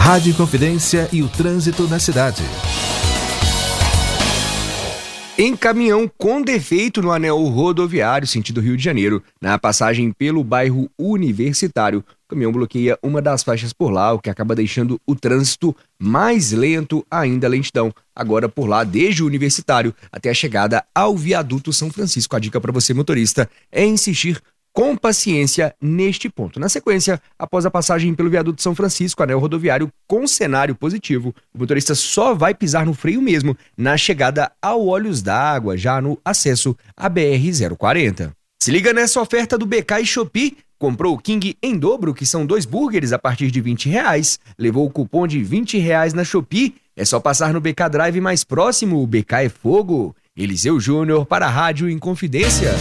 Rádio Inconfidência e o trânsito na cidade. Em caminhão com defeito no anel rodoviário sentido Rio de Janeiro, na passagem pelo bairro Universitário, o caminhão bloqueia uma das faixas por lá, o que acaba deixando o trânsito mais lento ainda, a lentidão. Agora por lá, desde o Universitário até a chegada ao viaduto São Francisco. A dica para você, motorista, é insistir com paciência neste ponto. Na sequência, após a passagem pelo viaduto São Francisco, anel rodoviário com cenário positivo, o motorista só vai pisar no freio mesmo na chegada ao Olhos d'Água, já no acesso à BR-040. Se liga nessa oferta do BK e Shopee. Comprou o King em dobro, que são 2 burgers a partir de R$20, levou o cupom de R$20 na Shopee. É só passar no BK Drive mais próximo, o BK é fogo. Eliseu Júnior para a Rádio Inconfidência.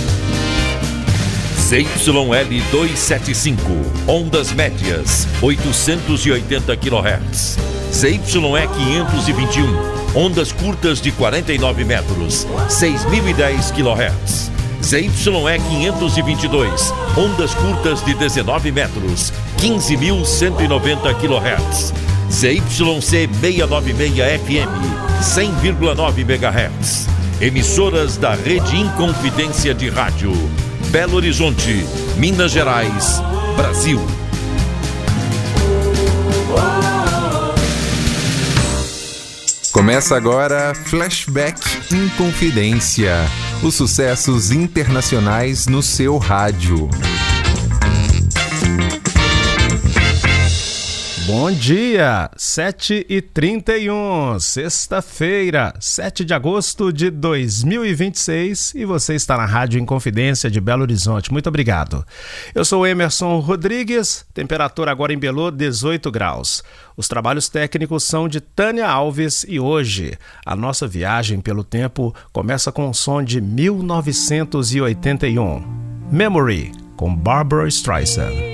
ZYL 275, ondas médias, 880 kHz. ZYE 521, ondas curtas de 49 metros, 6.010 kHz. ZYE 522, ondas curtas de 19 metros, 15.190 kHz. ZYC 696 FM, 100,9 MHz. Emissoras da Rede Inconfidência de Rádio. Belo Horizonte, Minas Gerais, Brasil. Começa agora Flashback Inconfidência. Os sucessos internacionais no seu rádio. Bom dia, 7h31, sexta-feira, 7 de agosto de 2026 e você está na Rádio Inconfidência de Belo Horizonte. Muito obrigado. Eu sou Emerson Rodrigues, temperatura agora em Belo, 18 graus. Os trabalhos técnicos são de Tânia Alves e hoje a nossa viagem pelo tempo começa com o som de 1981. Memory, com Barbra Streisand.